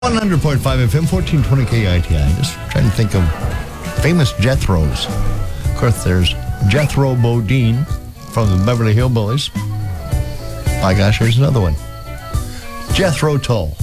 100.5 FM, 1420 KITI. Just trying to think of famous Jethros. Of course, there's Jethro Bodine from the Beverly Hillbillies. My gosh, here's another one. Jethro Tull.